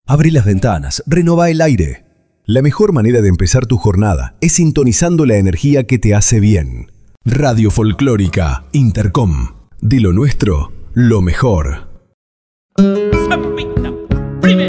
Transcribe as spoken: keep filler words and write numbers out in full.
Abrí las ventanas, renová el aire. La mejor manera de empezar tu jornada es sintonizando la energía que te hace bien. Radio Folclórica Intercom. De lo nuestro, lo mejor.